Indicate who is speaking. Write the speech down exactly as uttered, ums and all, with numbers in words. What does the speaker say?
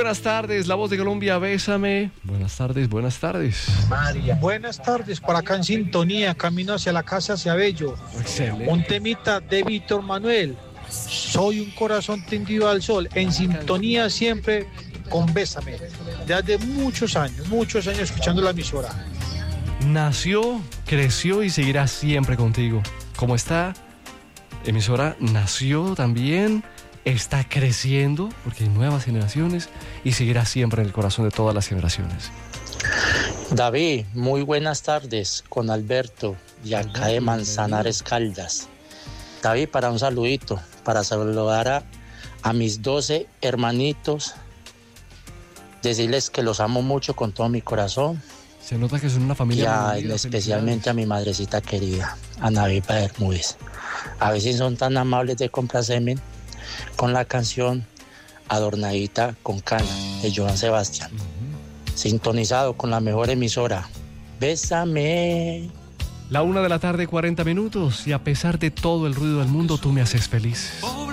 Speaker 1: buenas tardes, La Voz de Colombia, bésame. Buenas tardes, buenas tardes.
Speaker 2: María. Buenas tardes, por acá en sintonía, camino hacia la casa hacia Bello.
Speaker 1: Excelente.
Speaker 2: Un temita de Víctor Manuel. Soy un corazón tendido al sol, en sintonía siempre con Bésame. Desde muchos años, muchos años escuchando la emisora.
Speaker 1: Nació, creció y seguirá siempre contigo. ¿Cómo está? Emisora nació también, está creciendo porque hay nuevas generaciones y seguirá siempre en el corazón de todas las generaciones.
Speaker 3: David, muy buenas tardes, con Alberto, de acá de Manzanares, Caldas. David, para un saludito, para saludar a, a mis doce hermanitos, decirles que los amo mucho con todo mi corazón.
Speaker 1: Se nota que son una familia.
Speaker 3: Y a, especialmente a mi madrecita querida, Ana Viva Bermúdez. A veces son tan amables de complacerme con la canción Adornadita con Cana de Joan Sebastián. Uh-huh. Sintonizado con la mejor emisora. Bésame.
Speaker 1: La una de la tarde, cuarenta minutos, y a pesar de todo el ruido del mundo, tú me haces feliz.